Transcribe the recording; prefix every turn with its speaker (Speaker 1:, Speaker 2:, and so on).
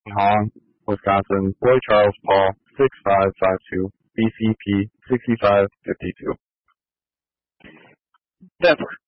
Speaker 1: Hong, Wisconsin, Boy Charles Paul, 6552, BCP 6552.
Speaker 2: Denver.